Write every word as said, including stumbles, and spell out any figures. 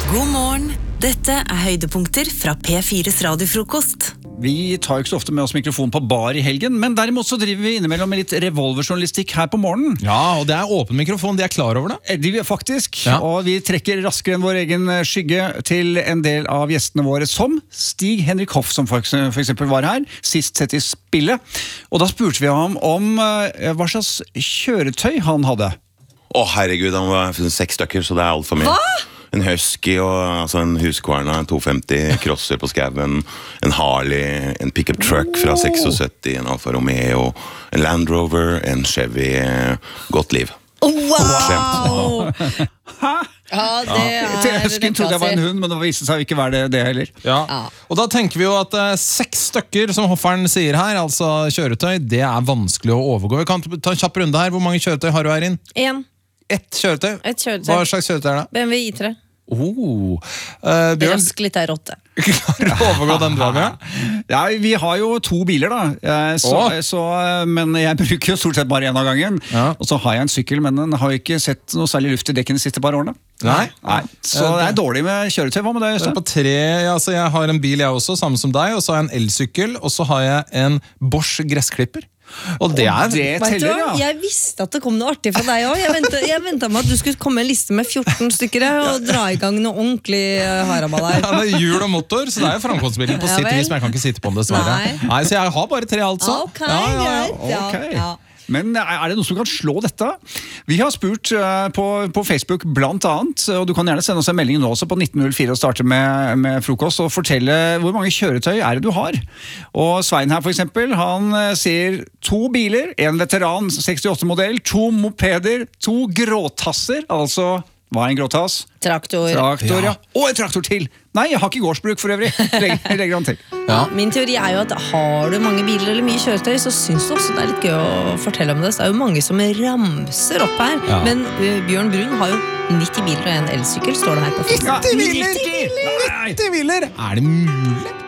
God morgen, dette er høydepunkter fra P fires radiofrokost. Vi tar jo ikke så ofte med oss mikrofon på bar i helgen, men derimot så driver vi innimellom med litt revolverjournalistikk her på morgenen. Ja, og det er åpen mikrofon, de er klar over det. De er faktisk, Ja. og vi trekker raskere enn vår egen skygge til en del av gjestene våre, som Stig Henrik Hoff, som for eksempel var her, sist sett i spillet. Og da spurte vi ham om uh, hva slags kjøretøy han hadde. Å herregud, han var seks stykker, så det er alt for mye. Hva? En Husky, og, altså en Husqvarna, en to femti, crosser på skaven, en Harley, en pickup truck fra syttiseks, en Alfa Romeo, en Land Rover, en Chevy, godt liv. Wow! Hæ? Ja, det er Til Huskyen trodde jeg var en hund, men det viste seg ikke være det, det heller. Ja. Og da tenker vi jo at eh, seks stykker, som Hofferen sier her, altså kjøretøy, det er vanskelig å overgå. Vi kan ta en kjapp runde her. Hvor mange kjøretøy har du her inn? En. Ett kjøretøy. Et kjøretøy. Hva slags kjøretøy er det? B M W i tre. Oh. Uh, Bjørn, Rask litt er rotte. klarer du å overgå den du har med? Ja, vi har jo to biler da, eh, så, Åh. så, men jeg bruker jo stort sett bare en av gangen. Ja. Og så har jeg en sykkel, men den har jo ikke sett noe særlig luft i dekken de siste par årene. Nei. Nei. Så det er dårlig med kjøretøy. Hva med det, Det er Øystein? på tre, ja, altså jeg har en bil jeg også, samme som deg, og så har jeg en elsykkel, og så har jeg en Bosch gressklipper. Og det er... Det Vet du teller, hva? ja. Jeg visste at det kom noe artig fra deg også. Jeg ventet, jeg ventet med at du skulle komme med en liste med fjorten stykker og dra i gang noe ordentlig uh, haraball her. Ja, det er hjul og motor, så det er jo framkomstbilen på Ja sitt vel. vis, men jeg kan ikke sitte på den dessverre. Nei. Nei, så jeg har bare tre altså. Ok, Ja, ja, ja. greit. Ja, Ok. ja. Men er det noe som kan slå dette? Vi har spurt uh, på, på Facebook blant annet, og du kan gjerne sende oss en melding nå også på nitten null fire og starte med, med frokost og fortelle hvor mange kjøretøy er det du har. Og Svein her for eksempel, han uh, sier to biler, en veteran sekstiåtte modell, to mopeder, to gråtasser, altså hva er en gråtass? Traktor. Traktor, ja. Og en traktor til! Nei, jeg har ikke gårdsbruk for øvrig. Legger, legger han til. Ja. Min teori er jo at har du mange biler eller mye kjøretøy, så syns du også det er litt gøy å fortelle om det. Så det er jo mange som ramser opp her. Ja. Men uh, Bjørn Brun har jo nitti biler og en elsykkel, står det her på Facebook. Ja, nitti biler! Nei. nitti biler! Er det mulig?